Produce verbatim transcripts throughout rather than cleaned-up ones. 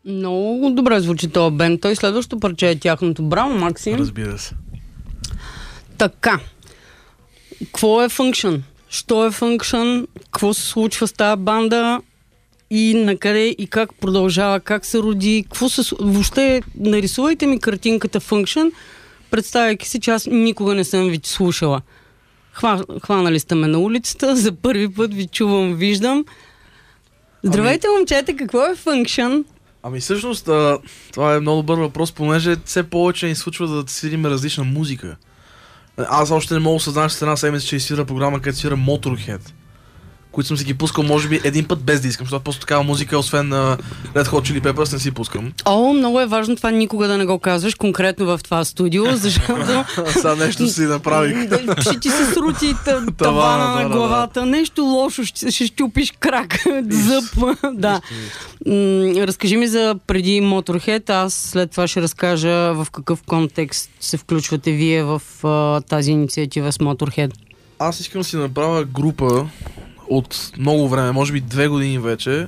Много добре звучи този бенд. Той следващото парче е тяхното. Браво, Максим. Разбира се. Така. Какво е Function? Що е Function? Какво се случва с тази банда? И накъде и как продължава? Как се роди? Какво се... Въобще нарисувайте ми картинката Function, представяйки си, че аз никога не съм ви слушала. Хва... Хванали сте ме на улицата, за първи път ви чувам, виждам. Здравейте, ами... момчета, какво е Function? Ами всъщност, а, това е много добър въпрос, понеже все повече ни случва да свирим различна музика. Аз още не мога да съзнавам, че с една седмица ще свира програма, където свира Motorhead, които съм си ги пускал може би един път без да искам, защото просто такава музика, освен на Red Hot Chili Peppers, не си пускам. О, много е важно това никога да не го казваш, конкретно в това студио, защото... Сега нещо си направих. Ще ти се срути тавана на главата, нещо лошо, ще, ще щупиш крак, зъб. Да. Разкажи ми за преди Motorhead, аз след това ще разкажа в какъв контекст се включвате вие в тази инициатива с Motorhead. Аз искам да си направя група от много време, може би две години вече.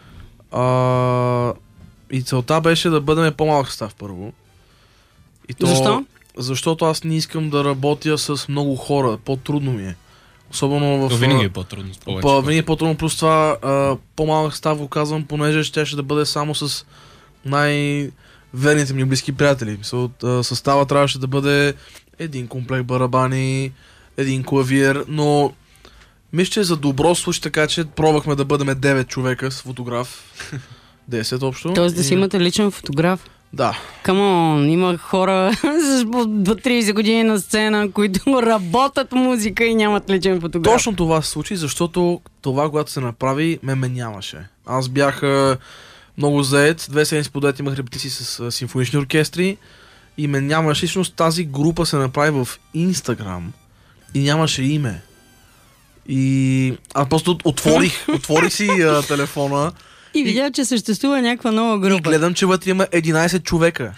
А, и целта беше да бъдем по-малък състав първо. И то, Защо? Защото аз не искам да работя с много хора. По-трудно ми е. Особено в... То винаги е по-трудно. По, винаги е по-трудно, плюс това а, по-малък състав го казвам, понеже ще, ще да бъде само с най-верните ми близки приятели. Мисъл, а, състава трябваше да бъде един комплект барабани, един клавиер, но мисля, че за добро случай, така че пробвахме да бъдем девет човека с фотограф. десет общо. Тоест да и... си имате личен фотограф? Да. Камон, има хора с до трийсет години на сцена, които работят музика и нямат личен фотограф. Точно това се случи, защото това, когато се направи, ме ме нямаше. Аз бях а, много заед, две седмици подет имах репетиции с а, симфонични оркестри и ме нямаше. Всъщност тази група се направи в Инстаграм и нямаше име. И аз просто отворих, отворих си а, телефона и видя, че съществува някаква нова група. И гледам, че вътре има единайсет човека.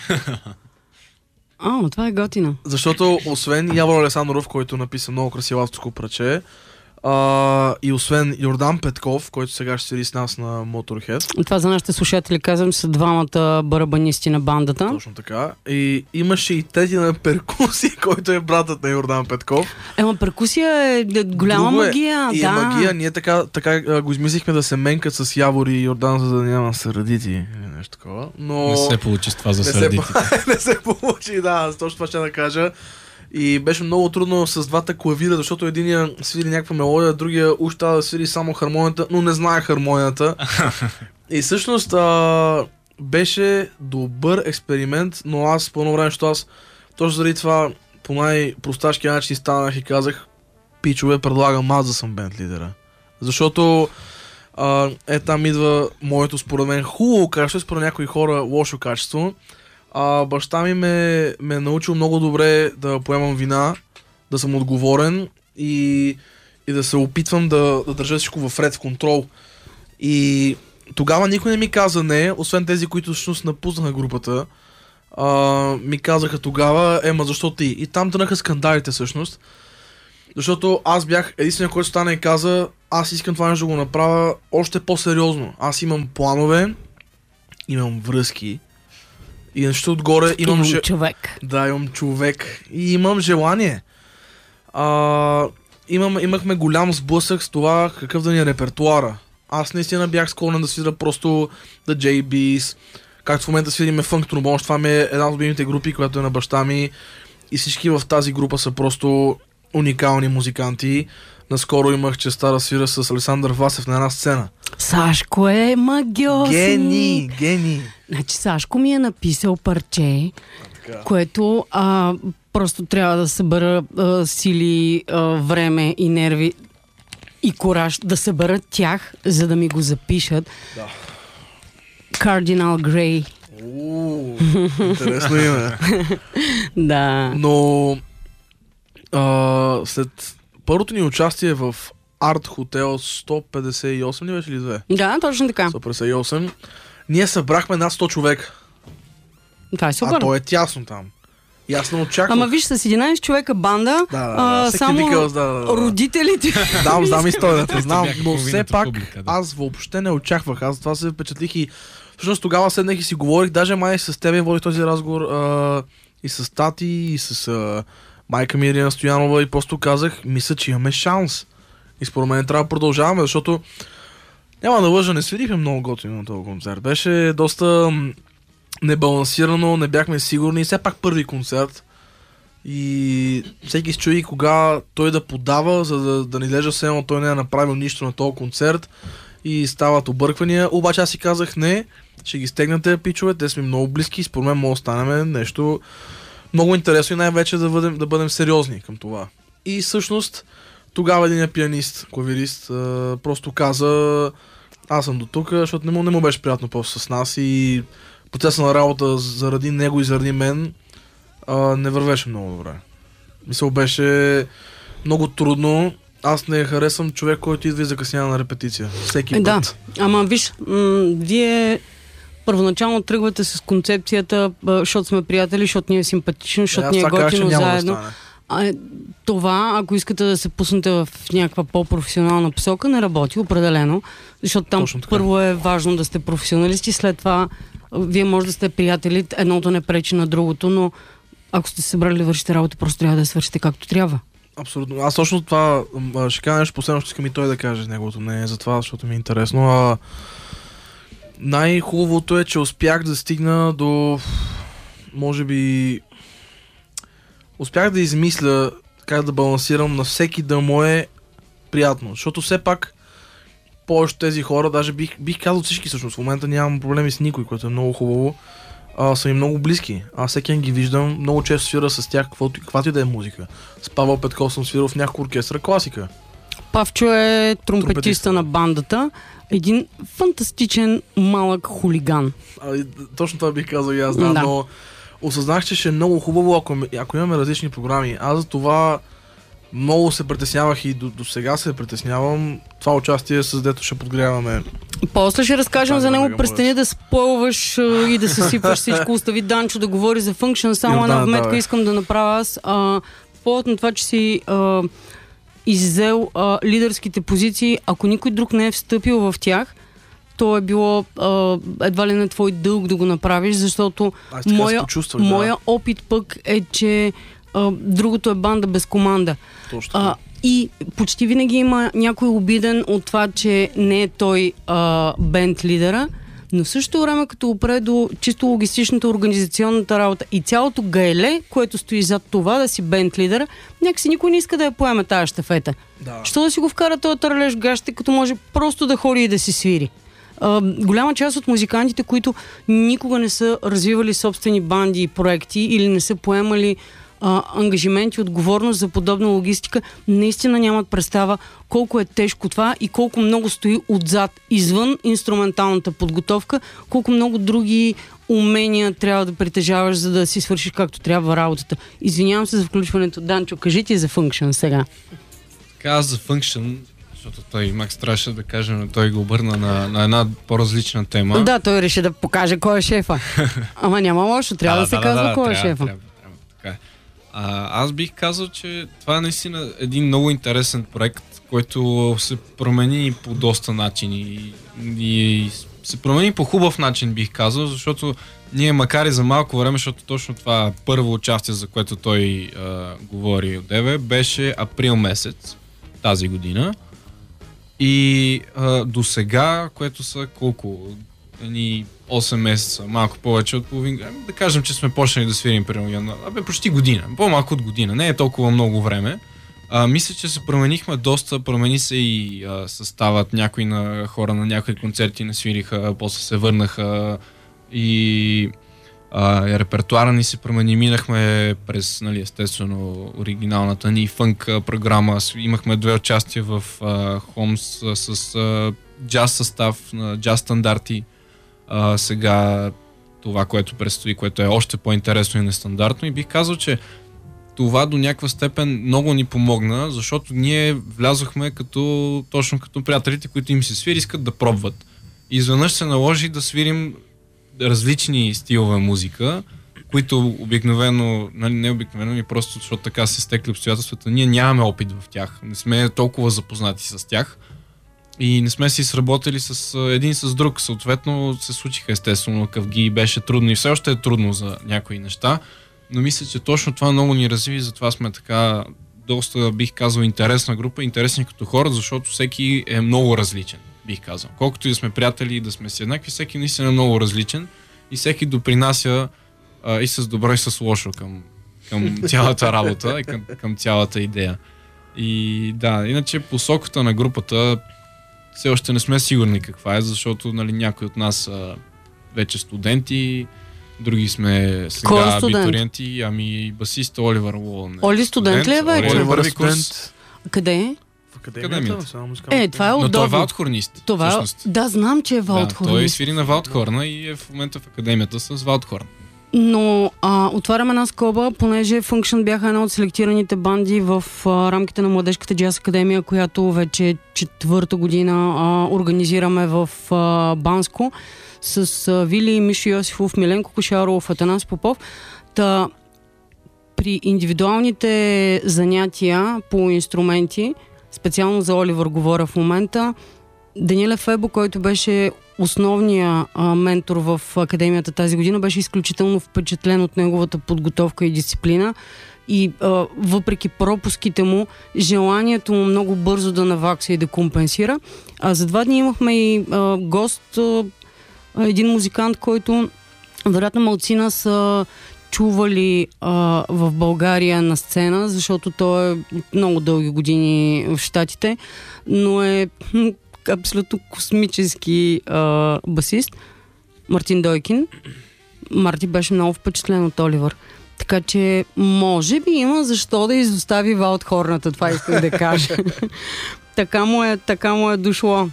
О, това е готино. Защото освен Явор Александров, който написа много красиво авторско праче, а, и освен Йордан Петков, който сега ще свири с нас на Motorhead. Това за нашите слушатели казвам, са двамата барабанисти на бандата. Точно така. И имаше и трети на перкусия, който е братът на Йордан Петков. Ема перкусия е голяма Друго е. магия. И да. е магия. Ние така, така а, го измислихме да се менкат с Явор и Йордан, за да няма сърдити. Нещо такова. Но... Не се получи с това за сърдитите. Не се получи, да. Точно това ще да кажа. И беше много трудно с двата клавира, защото единия свири някаква мелодия, другия уж трябва да свири само хармонията, но не знае хармонията. И всъщност а, беше добър експеримент, но аз по едно време, защото аз точно заради това по най-просташкия начин станах и казах: пичове, предлагам аз да съм бенд лидера. Защото а, е там идва моето според мен хубаво качество, според някои хора лошо качество. А, баща ми ме, ме е научил много добре да поемам вина, да съм отговорен и, и да се опитвам да, да държа всичко в ред, в контрол. И тогава никой не ми каза не, освен тези, които всъщност напуснаха групата. А, ми казаха тогава: ема защо ти? И там тръгнаха скандалите всъщност. Защото аз бях единственият, който стана и каза: аз искам това нещо да го направя още по-сериозно. Аз имам планове, имам връзки. И нещо отгоре имам... Имам же... човек. Да, имам човек. И имам желание. А, имам, имахме голям сблъсък с това какъв да ни е репертуара. Аз наистина бях склонен да свиря просто The джей B's. Както в момента свириме Funk Trombone. Това ми е една от любимите групи, която е на баща ми. И всички в тази група са просто уникални музиканти. Наскоро имах честа да свира с Александър Васев на една сцена. Сашко е магиосник. Гений, гений. Значи Сашко ми е написал парче, така, което а, просто трябва да събера а, сили, а, време и нерви и кораж да събера тях, за да ми го запишат. Да. Cardinal Grey. Уу, интересно име. Да. Но а, след първото ни участие в Арт Хотел сто петдесет и осем ли беше ли две? Да, точно така. сто петдесет и осем. Ние събрахме над сто човека. Това е супер. А то е тясно там. И аз не очаквах. Ама виж, с единайсет човека банда, Да, да, да. а, Всеки само викал, да, да, да. родителите... Знам, знам историята, знам, Бяха но половината все пак публика, да. аз въобще не очаквах. Аз това се впечатлих и Всъщност тогава седнах и си говорих, даже май с тебе водих този разговор а, и с Тати, и с а, майка ми Ирина Стоянова и просто казах, мисля, че имаме шанс. И според мен трябва да продължаваме, защото няма да лъжа, не свирихме много готино на този концерт. Беше доста небалансирано, не бяхме сигурни. Все пак първи концерт. И всеки се чуи кога той да подава, за да, да не изглежда все едно той не е направил нищо на този концерт. И стават обърквания. Обаче аз си казах не, ще ги стегнате пичове, те сме много близки и според мен може да станем нещо много интересно и най-вече да бъдем, да бъдем сериозни към това. И всъщност тогава един пианист, клавирист, просто каза аз съм до тук, защото не му, не му беше приятно после с нас и процеса на работа заради него и заради мен а, не вървеше много добре. Мисъл беше много трудно. Аз не харесвам човек, който идва и закъснява на репетиция. Всеки е, път. Да, ама виж, м- вие първоначално тръгвате с концепцията, защото сме приятели, защото ни е симпатично, защото ни е готино заедно. Да а, това, ако искате да се пуснете в някаква по-професионална посока, не работи определено, защото там първо е важно да сте професионалисти, след това вие може да сте приятели, едното не пречи на другото, но ако сте се събрали да вършите работа, просто трябва да я свършите както трябва. Абсолютно. Аз точно това ще кажа нещо последно, ще искам и той да каже неговото мнение за това, защото ми е интересно. А, най-хубавото е, че успях да стигна до може би успях да измисля как да балансирам на всеки да му е приятно, защото все пак повече тези хора, даже бих, бих казал всички всъщност, в момента нямам проблеми с никой, което е много хубаво, а, са ми много близки. Аз всеки ден ги виждам, много често свира с тях каквото, каквато и да е музика. С Павел Петков съм свирал в няколко оркестра класика. Павчо е тромпетиста, тромпетиста на бандата, един фантастичен малък хулиган. А, точно това бих казал и аз, да, да. Но осъзнах, че ще е много хубаво, ако, ако имаме различни програми. Аз за това много се притеснявах и до, до сега се притеснявам. Това участие с дето ще подгряваме. После ще разкажем за него. Престани да спойваш и да се сипваш всичко. Остави Данчо да говори за Function. Само една да, вметка да, искам да направя аз. А, повод на това, че си а, иззел а, лидерските позиции, ако никой друг не е встъпил в тях, то е било а, едва ли не твой дълг да го направиш, защото моя, моя да. опит пък е, че а, другото е банда без команда. А, и почти винаги има някой обиден от това, че не е той а, бенд лидера, но в същото време, като опре до чисто логистичната, организационната работа и цялото гаеле, което стои зад това да си бенд лидера, някакси никой не иска да я поеме тази щафета. Да. Що да си го вкара този търлеж гащите, като може просто да ходи и да си свири? Uh, голяма част от музикантите, които никога не са развивали собствени банди и проекти или не са поемали uh, ангажименти, отговорност за подобна логистика, наистина нямат представа колко е тежко това и колко много стои отзад, извън инструменталната подготовка, колко много други умения трябва да притежаваш, за да си свършиш както трябва работата. Извинявам се за включването. Данчо, кажи ти за Function сега. Така, аз за Function, защото той Макс трябваше да каже, но той го обърна на, на една по-различна тема. Да, той реши да покаже кой е шефа. Ама няма лошо, трябва да, да се да, казва да, кой да, е трябва, шефа. Трябва, трябва, така. А, аз бих казал, че това е наистина един много интересен проект, който се промени по доста начини и се промени по хубав начин, бих казал, защото ние, макар и за малко време, защото точно това първо участие, за което той а, говори от Деве, беше април месец тази година. И а, до сега, което са колко? Ни осем месеца, малко повече от половин. Да кажем, че сме почнали да свирим примерно. Абе, почти година. По-малко от година. Не е толкова много време. А, мисля, че се променихме доста. Промени се и а, съставът. Някои на хора на някои концерти не свириха, после се върнаха и а, репертуара ни се промени. Минахме през, нали, естествено, оригиналната ни фънк програма. Имахме две участия в а, Хомс а, с а, джаз състав, на джаз стандарти. А, сега това, което предстои, което е още по-интересно и нестандартно. И бих казал, че това до някаква степен много ни помогна, защото ние влязохме като, точно като приятелите, които им се свири, искат да пробват. И изведнъж се наложи да свирим различни стилове музика, които обикновено, нали, не обикновено, ми просто защото така се стекли обстоятелствата, ние нямаме опит в тях, не сме толкова запознати с тях. и не сме си сработили с един с друг. Съответно се случиха естествено къвги, беше трудно и все още е трудно за някои неща, но мисля, че точно това много ни разви, затова сме така доста, бих казал, интересна група, интересни като хора, защото всеки е много различен, бих казал. Колкото и да сме приятели и да сме си еднакви, всеки наистина е много различен и всеки допринася а, и с добро и с лошо към, към цялата работа и към, към цялата идея. И да, иначе посоката на групата все още не сме сигурни каква е, защото нали, някои от нас са вече студенти, други сме сега абитуриенти, ами басиста Оливър Уолън. Оли студент ли е вече? Оливър е студент. Къде е? В академията. Е, това е удобно. удобно. Но той е валдхорнист. Това... всъщност. Да, знам, че е валдхорнист. Да, той свири на Валдхорна и е в момента в академията с Валдхорн. Но а, отварям една скоба, понеже Function бяха една от селектираните банди в а, рамките на Младежката джаз академия, която вече четвърта година а, организираме в а, Банско с а, Вили, Мишо Йосифов, Миленко Кошаров, Атанас Попов. Та, при индивидуалните занятия по инструменти, специално за Оливър говоря в момента, Даниел Ефебо, който беше основният а, ментор в академията тази година, беше изключително впечатлен от неговата подготовка и дисциплина и а, въпреки пропуските му, желанието му много бързо да навакса и да компенсира. А за два дни имахме и а, гост, а, един музикант, който вероятно малцина са чували а, в България на сцена, защото той е много дълги години в Щатите, но е абсолютно космически а, басист. Мартин Дойкин. Марти беше много впечатлен от Оливър. Така че, може би има защо да изостави Валдхорната, това исках да кажа. така, му е, така му е дошло.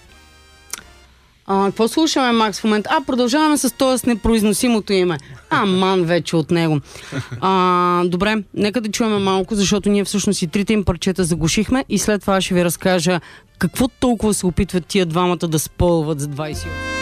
А, какво слушаме, Макс, в момента? А, продължаваме с това с непроизносимото име. Аман вече от него. А, добре, нека да чуем малко, защото ние всъщност и трите им парчета заглушихме и след това ще ви разкажа какво толкова се опитват тия двамата да спълват за двайсет.